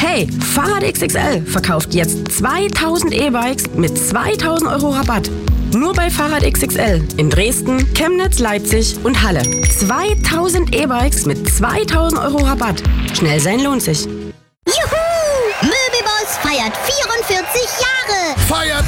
Hey, Fahrrad XXL verkauft jetzt 2000 E-Bikes mit 2000 Euro Rabatt. Nur bei Fahrrad XXL in Dresden, Chemnitz, Leipzig und Halle. 2000 E-Bikes mit 2000 Euro Rabatt. Schnell sein lohnt sich. Juhu! Möbelboss feiert 44 Jahre! Feiert